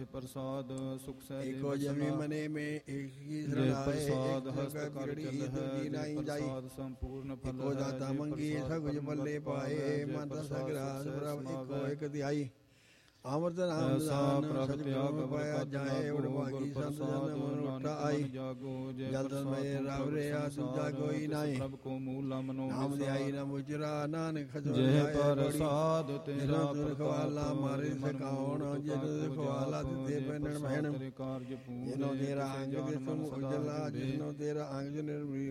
प्रसाद सुख सहज एको जमी मने में एक ही प्रसाद शरण हस्त कर चल है प्रसाद संपूर्ण फल एको दाता मंगी सगुज बल्ले पाए माता सगरास प्रभ एको एक तिहाई अमृत नाम दान सच त्याग पाया जाए उड़वागी संत जन मन उठा आई जल में रावरे दूजा कोई नहीं प्रभ को मूल मनो नाम ध्याई न मुजरा नानक जय प्रसाद तेरा खवाला मारे से कौन जिन खवाला ते बनन बहन कार्य पूर्ण जिनो तेरा अंग तुम उजला जिनो तेरा अंग निर्मल